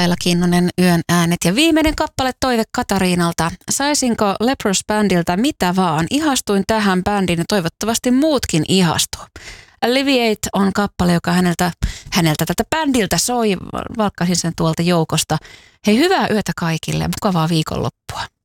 Laila Kinnunen, Yön äänet. Ja viimeinen kappale toive Katariinalta. Saisinko Leprous-bändiltä mitä vaan? Ihastuin tähän bändiin ja toivottavasti muutkin ihastuu. Alleviate on kappale, joka häneltä tältä bändiltä soi. Valkkasin sen tuolta joukosta. Hei, hyvää yötä kaikille. Mukavaa viikonloppua.